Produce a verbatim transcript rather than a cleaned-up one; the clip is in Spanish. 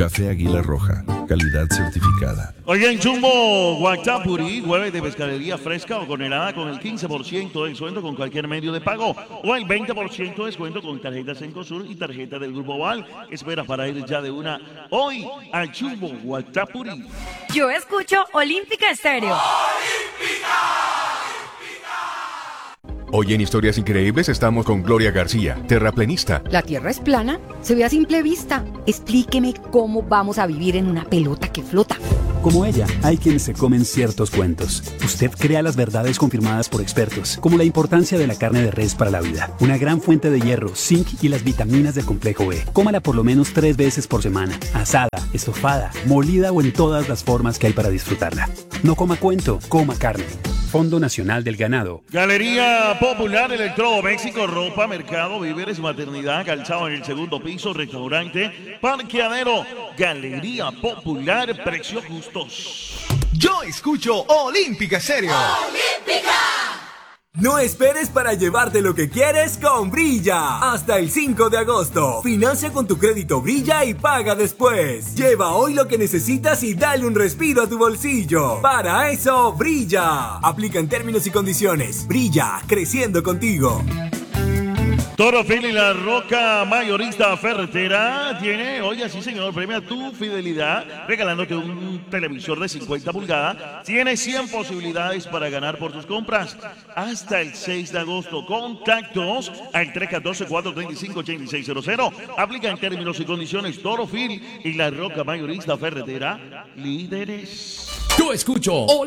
Café Águila Roja, calidad certificada. Oye, en Jumbo Guatapurí, jueves de pescadería fresca o con helada con el quince por ciento de descuento con cualquier medio de pago o el veinte por ciento de descuento con tarjetas Cencosur y tarjeta del Grupo Val. Espera para ir ya de una hoy a Jumbo Guatapurí. Yo escucho Olímpica Estéreo. Hoy en Historias Increíbles estamos con Gloria García, terraplenista. ¿La Tierra es plana? Se ve a simple vista. Explíqueme cómo vamos a vivir en una pelota que flota. Como ella, hay quienes se comen ciertos cuentos. Usted crea las verdades confirmadas por expertos, como la importancia de la carne de res para la vida. Una gran fuente de hierro, zinc y las vitaminas del complejo B. Cómala por lo menos tres veces por semana. Asada, estofada, molida o en todas las formas que hay para disfrutarla. No coma cuento, coma carne. Fondo Nacional del Ganado. Galería Popular, Electrodoméxico, ropa, mercado, víveres, maternidad, calzado en el segundo piso, restaurante, parqueadero. Galería Popular, precios justos. Yo escucho Olímpica Estéreo. ¡Olímpica! No esperes para llevarte lo que quieres con Brilla. Hasta el cinco de agosto. Financia con tu crédito Brilla y paga después. Lleva hoy lo que necesitas y dale un respiro a tu bolsillo. Para eso, Brilla. Aplica en términos y condiciones. Brilla, creciendo contigo. Toro Fili, la Roca Mayorista Ferretera tiene, oye, sí señor, premia tu fidelidad regalándote un televisor de cincuenta pulgadas. Tiene cien posibilidades para ganar por tus compras hasta el seis de agosto. Contactos al tres uno cuatro, cuatro tres cinco, ocho seis cero cero. Aplica en términos y condiciones. Toro Fili y la Roca Mayorista Ferretera, líderes. Yo escucho